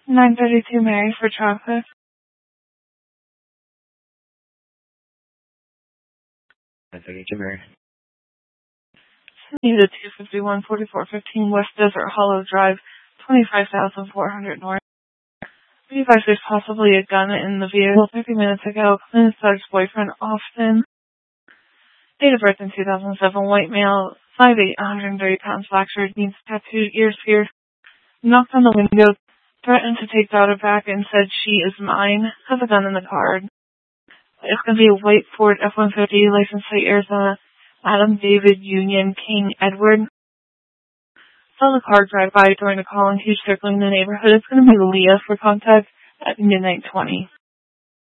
932 Mary for traffic. Mary. Need a 251-4415 West Desert Hollow Drive, 25,400 North. Be advised there's possibly a gun in the vehicle. 30 minutes ago, Clint's boyfriend, Austin. Date of birth in 2007, white male, 5'8", 130 pounds, black shirt, needs tattooed, ears pierced. Knocked on the window, threatened to take daughter back, and said she is mine. Has a gun in the car. It's going to be a white Ford F-150, license plate Arizona, Adam David Union King Edward. Saw the car drive by during the call and he's circling the neighborhood. It's going to be Leah for contact at midnight 20.